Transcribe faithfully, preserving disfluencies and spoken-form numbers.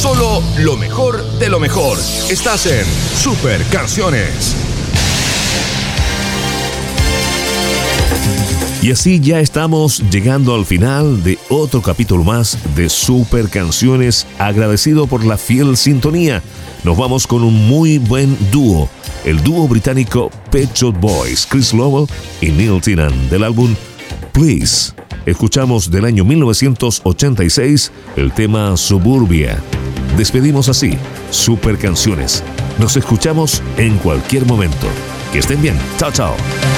Solo lo mejor de lo mejor. Estás en Super Canciones. Y así ya estamos llegando al final de otro capítulo más de Super Canciones. Agradecido por la fiel sintonía. Nos vamos con un muy buen dúo. El dúo británico Pet Shop Boys, Chris Lowell y Neil Tennant, del álbum Please. Escuchamos del año mil novecientos ochenta y seis el tema Suburbia. Despedimos así Super Canciones. Nos escuchamos en cualquier momento. Que estén bien. Chao, chao.